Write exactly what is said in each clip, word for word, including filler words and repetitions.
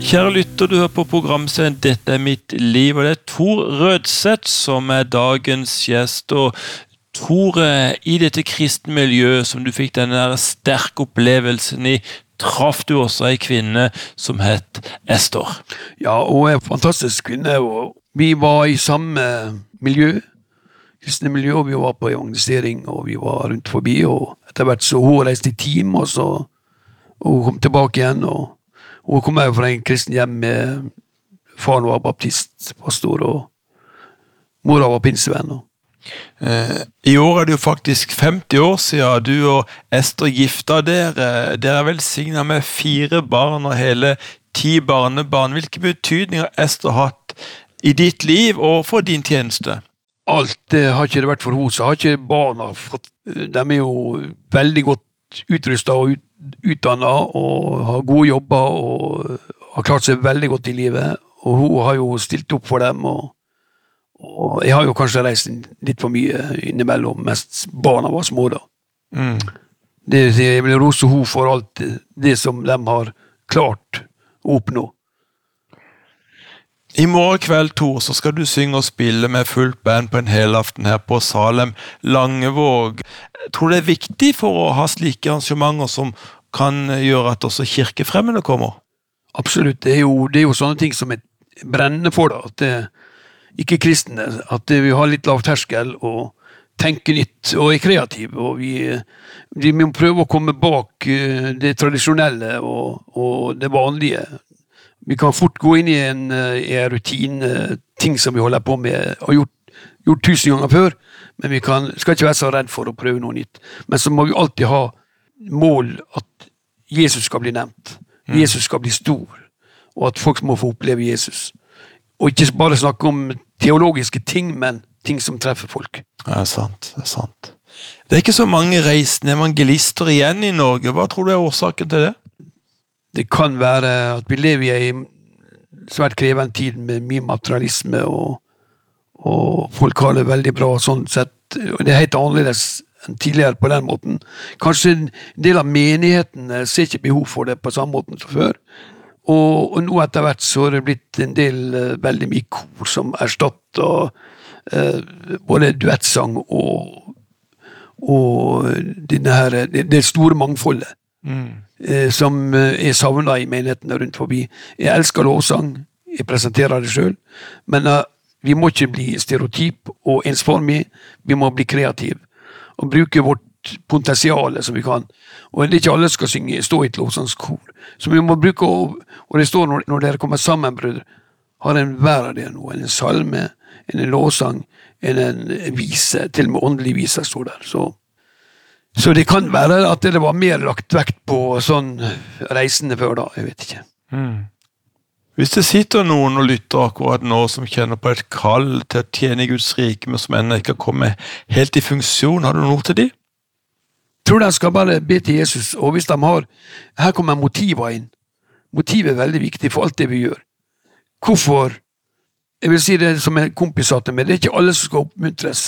Kjære lytter, du hører på programserien Dette er mitt liv, og det er Tor Rødseth som er dagens gjest. Og Tor, i dette kristne miljøet som du fikk denne sterke opplevelsen i, traff du også en kvinne som het Ester. Ja, og en fantastisk kvinne, og vi var i samme miljø, kristne miljø, og vi var på evangelisering, og vi var rundt forbi, og etter hvert så hun reiste i team, og så og hun kom tilbake igjen, og hun kom jo fra en kristen hjem med faren var baptist, pastor, og mora var pinsevenn. Eh, I år er det jo faktisk femti år siden du og Ester gifta dere. Dere er velsignet med fire barn og hele ti barnebarn. Hvilke betydninger har Ester hatt i ditt liv og for din tjeneste? Alt det har ikke det vært for henne, så har ikke barna fått, de er jo veldig godt utrustet og ut, utdannet og har gode jobber og har klart seg veldig godt i livet, og hun har jo stilt opp for dem, og, og jeg har jo kanskje reist litt for mye innimellom, mest barna var små da. Mm. Det, jeg vil rose hun for alt det som de har klart å oppnå. I morgen kveld, Tor, så skal du synge og spille med fullt band på en helaften her på Salem Langevåg. Jeg tror det er viktig for å ha slike arrangementer som kan gjøre at også kirkefremmede kommer? Absolutt, det er jo, det er jo sånne ting som er brennende for det, at det, ikke kristne, at det, vi har litt lav terskel og tenker nytt og er kreativ, og vi, vi må prøve å komme bak det tradisjonelle og, og det vanlige. Vi kan fort gå inn i en, en rutine, ting som vi holder på med, og gjort, gjort tusen ganger før, men vi kan, skal ikke være så redd for å prøve noe nytt. Men så må vi alltid ha mål at Jesus skal bli nevnt, mm. Jesus skal bli stor, og at folk må få oppleve Jesus. Og ikke bare snakke om teologiske ting, men ting som treffer folk. Det er sant, det er sant. Det er ikke så mange reisende evangelister igjen i Norge. Hva tror du er årsaken til det? Det kan være at vi lever i en svært krevende tid med mye materialisme, og, og folk har det veldig bra sånn sett. Og det er helt annerledes enn tidligere på den måten. Kanskje en del av menighetene ser ikke behov for det på samme måten som før. Og, og nå etter hvert så har det blitt en del uh, veldig mye kor som erstatter uh, både duettsang og, og denne her, det, det store mangfoldet. Mm. Som er savnet i menighetene rundt forbi. Jeg elsker lovsang, jeg presenterer det selv, men uh, vi må ikke bli stereotyp og ensformig, vi må bli kreativ, og bruke vårt potensiale som vi kan. Og det er ikke alle skal synge, stå i et lovsangskor, så vi må bruke, og, og det står når, når dere kommer sammen, brødre, har en hver av det nå, en salme, en lovsang, en, en vise, til og med åndelig vise står der, så Så det kan være at det var mer lagt vekt på sånn reisende før da, jeg vet ikke. Mm. Hvis det sitter noen og lytter akkurat nå som kjenner på et kall til å tjene i Guds rike, men som ennå ikke har kommet helt i funksjon, har du noe til de? Jeg tror de skal bare be til Jesus, og hvis de har, her kommer motivet inn. Motivet er veldig viktig for alt det vi gjør. Hvorfor? Jeg vil si det som en kompis sa til meg, det er ikke alle som skal oppmuntres.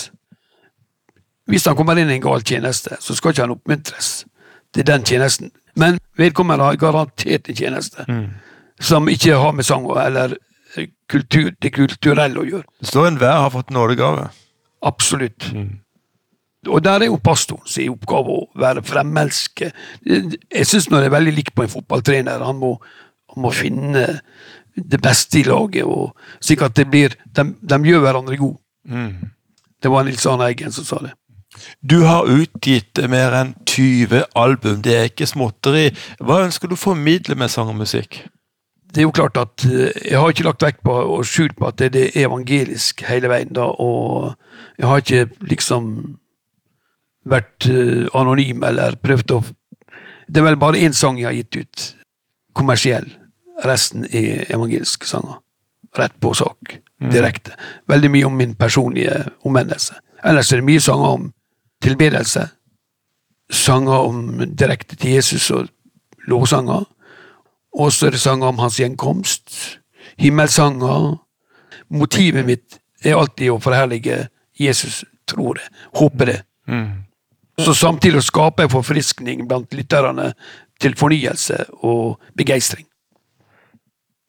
Hvis han kommer inn i en gal tjeneste, så skal ikke han oppmuntres til den tjenesten. Men vedkommende har garantert en tjeneste, mm. som ikke har med sang eller kultur, det kulturelle å gjøre. Det står en hver har fått nådegave. Absolutt. Mm. Og der er jo pastoren sin oppgave å være fremelske. Jeg synes når det er veldig lik på en fotballtrener, han må, han må finne det beste i laget, og slik at det blir, de, de gjør hverandre god. Mm. Det var Nils Arne Eggen som sa det. Du har utgitt mer enn tyve album, det er ikke småtteri. Hva ønsker du å formidle med sang og musikk? Det er jo klart at jeg har ikke lagt vekt på og skjult på at det er evangelisk hele veien da, og jeg har ikke liksom vært anonym eller prøvd å... Det er vel bare en sang jeg har gitt ut, kommersiell. Resten er evangeliske sanger. Rett på sak, direkte. Veldig mye om min personlige omvendelse. Ellers er det mye sanger om tilbedelse, sanger om direkte til Jesus og lovsanger, og så er det sanger om hans gjenkomst, himmelsanger. Motivet mitt er alltid å forherlige Jesus, tror det, håper det. Mm. Så samtidig skaper jeg forfriskning blant lytterne til fornyelse og begeistring.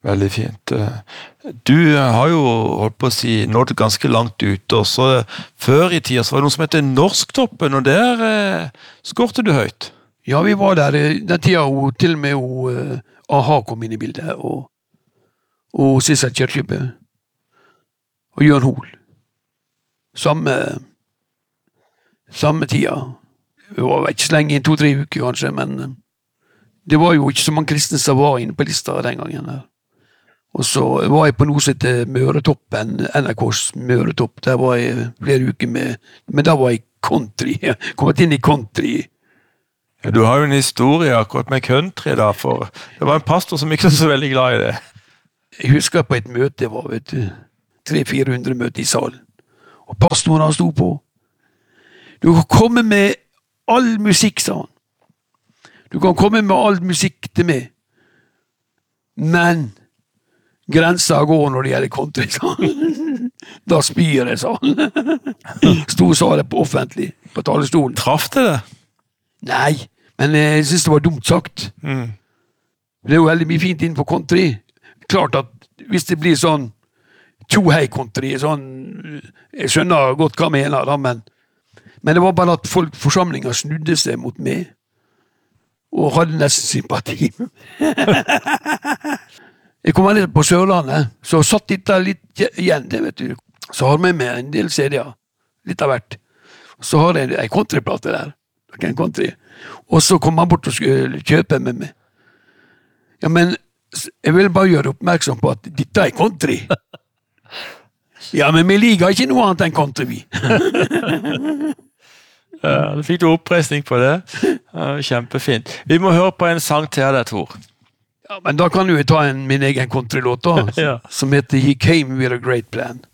Veldig fint. Du har jo holdt på å si nådd ganske langt ut, og så før i tida så var det noe som heter Norsktoppen, og der eh, skårte du høyt. Ja, vi var der eh, den tida og til og med og, uh, A-ha kom inn i bildet, og, og Sissel Kyrkjebø, og Jørn Hoel. Samme, samme tida. Det var ikke så lenge, to-tre uker kanskje, men uh, det var jo ikke så mange kristne som var inne på lista den gangen her. Og så var jeg på noe som heter Møretoppen, N R K's Møretopp. Der var jeg flere uker med, men da var jeg country. Jeg kommet inn i country. Ja, du har jo en historie akkurat med country da, for det var en pastor som ikke var så veldig glad i det. Jeg husker på et møte, det var vet du, tre-fire hundre møter i salen. Og pastoren han sto på. Du kan komme med all musikk, sa han. Du kan komme med all musikk til meg. Men grensa går når det gjelder country, sa han. Da spyr jeg, sa han. Sto og sa det på offentlig, på talerstolen. Traff det det? Nei, men jeg synes det var dumt sagt. Mm. Det er jo veldig mye fint innenfor country. Klart at hvis det blir sånn tjohei country, sånn, jeg skjønner godt hva jeg mener da, men, men det var bare at folk, forsamlingen snudde seg mot meg, og hadde nesten sympati. Jeg kom ned på Sørlandet, så satt litt der litt igjen, det vet du. Så har jeg med en del C D-er, litt av hvert. Så har jeg en countryplate der, en country. Og så kom han bort og skulle kjøpe med meg. Ja, men jeg vil bare gjøre oppmerksom på at dette er country. Ja, men vi liker ikke noe annet enn country, vi. Ja, du fikk du oppreisning på det. Ja, kjempefint. Vi må høre på en sang til deg, Tor. Ja, men da kan du jo ta en, min egen countrylåt da, Ja. som heter He Came With A Great Plan.